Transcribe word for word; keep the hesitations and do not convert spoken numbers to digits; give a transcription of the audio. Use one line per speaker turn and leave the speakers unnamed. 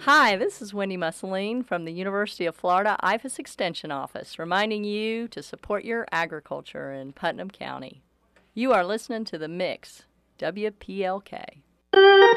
Hi, this is Wendy Mussolini from the University of Florida I F A S Extension Office, reminding you to support your agriculture in Putnam County. You are listening to The Mix, W P L K.